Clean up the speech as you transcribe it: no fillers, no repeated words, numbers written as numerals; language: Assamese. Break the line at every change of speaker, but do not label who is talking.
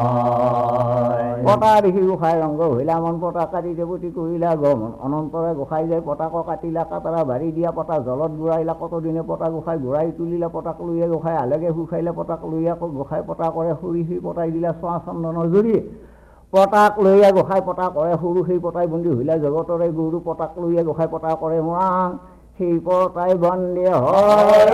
পতা দেখি গোসাঁই ৰংগ হইলা মন পতা কাটি দেৱতী কৰিলা গমন অনন্তৰে গোসাঁই যায় পতাক কাটিলা কাটাৰা বাঢ়ি দিয়া পতা জলত ঘূৰাইলা কতদিনে পতা গোসাঁই ঘূৰাই তুলিলা পতাক লৈয়ে গোসাঁই আলেগে শুকাইলে পতাক লৈয়ে আকৌ গোসাঁই পতা কৰে সৰি সি পতাই দিলা চোৱা চন্দনৰ জুৰি পতাক লৈয়ে গোসাঁই পতা কৰে সৰু সেই পতাই বন্দী হইলা জগতৰে গৰু পতাক লৈয়ে গোসাঁই পতা কৰে মৰাং সেই পতাই বন্দী হয়